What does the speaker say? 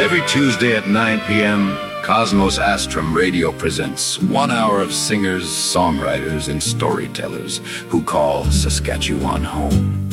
Every Tuesday at 9 p.m., Cosmos Astrum Radio presents 1 hour of singers, songwriters, and storytellers who call Saskatchewan home.